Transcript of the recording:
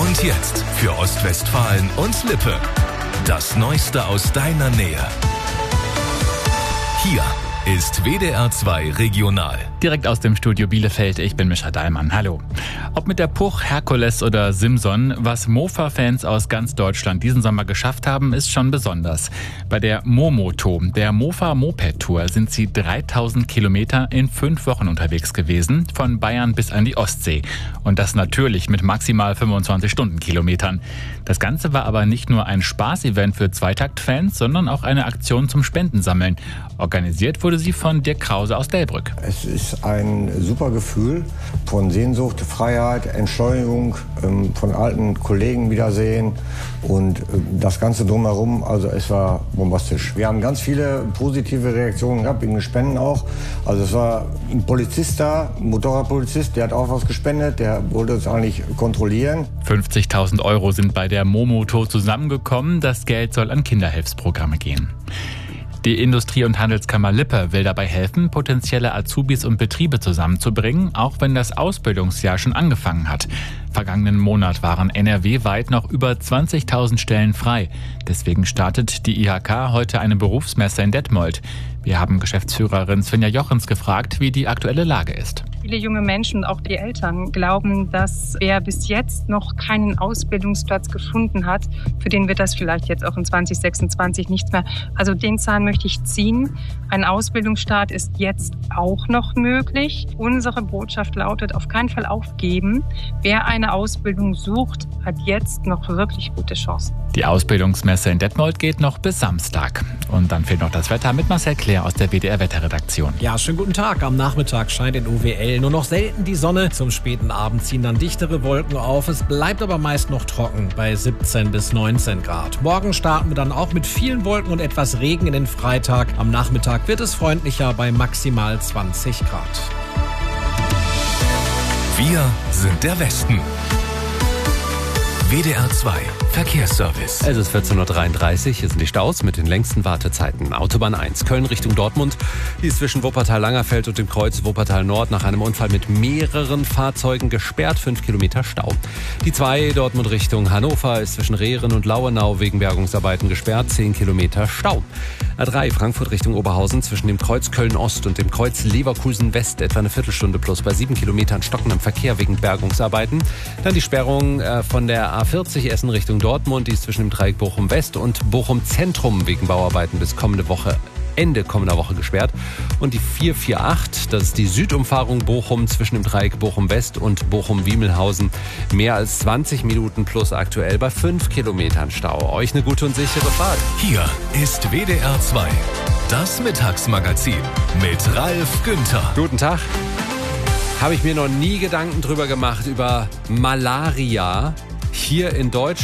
Und jetzt für Ostwestfalen und Lippe. Das Neueste aus deiner Nähe. Hier ist WDR 2 Regional. Direkt aus dem Studio Bielefeld, ich bin Mischa Dahlmann. Hallo. Ob mit der Puch, Herkules oder Simson, was Mofa-Fans aus ganz Deutschland diesen Sommer geschafft haben, ist schon besonders. Bei der Momoto, der Mofa-Moped-Tour, sind sie 3000 Kilometer in 5 Wochen unterwegs gewesen, von Bayern bis an die Ostsee. Und das natürlich mit maximal 25 Stundenkilometern. Das Ganze war aber nicht nur ein Spaß-Event für Zweitakt-Fans, sondern auch eine Aktion zum Spendensammeln. Organisiert wurde sie von Dirk Krause aus Delbrück. Es ist ein super Gefühl von Sehnsucht, Freiheit, Entschleunigung, von alten Kollegen wiedersehen und das Ganze drumherum. Also es war bombastisch. Wir haben ganz viele positive Reaktionen gehabt, wegen Spenden auch. Also es war ein Polizist da, ein Motorradpolizist, der hat auch was gespendet, der wollte es eigentlich kontrollieren. 50.000 Euro sind bei der Momoto zusammengekommen. Das Geld soll an Kinderhilfsprogramme gehen. Die Industrie- und Handelskammer Lippe will dabei helfen, potenzielle Azubis und Betriebe zusammenzubringen, auch wenn das Ausbildungsjahr schon angefangen hat. Vergangenen Monat waren NRW-weit noch über 20.000 Stellen frei. Deswegen startet die IHK heute eine Berufsmesse in Detmold. Wir haben Geschäftsführerin Svenja Jochens gefragt, wie die aktuelle Lage ist. Viele junge Menschen, auch die Eltern, glauben, dass wer bis jetzt noch keinen Ausbildungsplatz gefunden hat, für den wird das vielleicht jetzt auch in 2026 nichts mehr. Also den Zahn möchte ich ziehen. Ein Ausbildungsstart ist jetzt auch noch möglich. Unsere Botschaft lautet, auf keinen Fall aufgeben. Wer eine Ausbildung sucht, hat jetzt noch wirklich gute Chancen. Die Ausbildungsmesse in Detmold geht noch bis Samstag. Und dann fehlt noch das Wetter mit Marcel Claire aus der WDR-Wetterredaktion. Ja, schönen guten Tag. Am Nachmittag scheint in OWL nur noch selten die Sonne. Zum späten Abend ziehen dann dichtere Wolken auf. Es bleibt aber meist noch trocken bei 17 bis 19 Grad. Morgen starten wir dann auch mit vielen Wolken und etwas Regen in den Freitag. Am Nachmittag wird es freundlicher bei maximal 20 Grad. Wir sind der Westen. WDR 2 Verkehrsservice. Es ist 14.33 Uhr, hier sind die Staus mit den längsten Wartezeiten. Autobahn 1, Köln Richtung Dortmund. Die ist zwischen Wuppertal-Langerfeld und dem Kreuz Wuppertal-Nord nach einem Unfall mit mehreren Fahrzeugen gesperrt, 5 Kilometer Stau. Die 2, Dortmund Richtung Hannover, ist zwischen Rehren und Lauenau wegen Bergungsarbeiten gesperrt, 10 Kilometer Stau. A3, Frankfurt Richtung Oberhausen, zwischen dem Kreuz Köln-Ost und dem Kreuz Leverkusen-West etwa eine Viertelstunde plus bei 7 Kilometern stockendem Verkehr wegen Bergungsarbeiten. Dann die Sperrung von der A40 Essen Richtung Dortmund, die ist zwischen dem Dreieck Bochum-West und Bochum-Zentrum wegen Bauarbeiten bis Ende kommender Woche gesperrt. Und die 448, das ist die Südumfahrung Bochum zwischen dem Dreieck Bochum-West und Bochum-Wiemelhausen. Mehr als 20 Minuten plus aktuell bei 5 Kilometern Stau. Euch eine gute und sichere Fahrt. Hier ist WDR 2, das Mittagsmagazin mit Ralf Günther. Guten Tag. Habe ich mir noch nie Gedanken drüber gemacht, über Malaria hier in Deutschland.